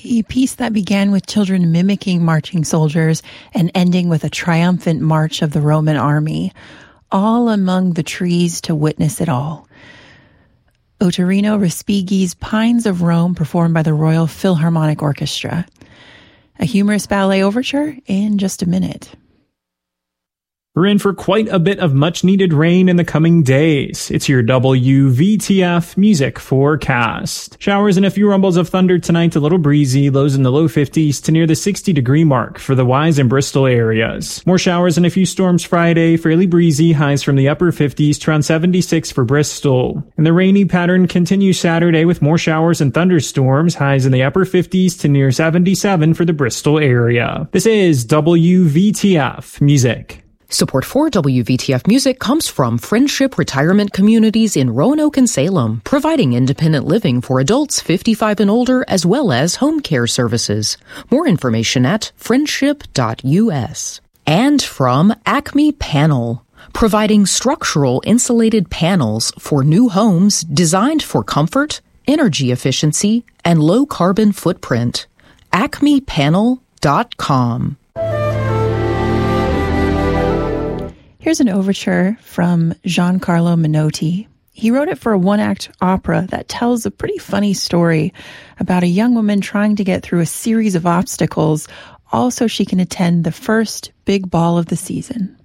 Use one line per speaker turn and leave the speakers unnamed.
A piece that began with children mimicking marching soldiers and ending with a triumphant march of the Roman army, all among the trees to witness it all. Ottorino Respighi's Pines of Rome, performed by the Royal Philharmonic Orchestra. A humorous ballet overture in just a minute.
We're in for quite a bit of much-needed rain in the coming days. It's your WVTF music forecast. Showers and a few rumbles of thunder tonight, a little breezy, lows in the low 50s to near the 60-degree mark for the Wise and Bristol areas. More showers and a few storms Friday, fairly breezy, highs from the upper 50s to around 76 for Bristol. And the rainy pattern continues Saturday with more showers and thunderstorms, highs in the upper 50s to near 77 for the Bristol area. This is WVTF music.
Support for WVTF Music comes from Friendship Retirement Communities in Roanoke and Salem, providing independent living for adults 55 and older as well as home care services. More information at friendship.us. And from Acme Panel, providing structural insulated panels for new homes designed for comfort, energy efficiency, and low carbon footprint. acmepanel.com.
Here's an overture from Giancarlo Menotti. He wrote it for a one-act opera that tells a pretty funny story about a young woman trying to get through a series of obstacles, all so she can attend the first big ball of the season.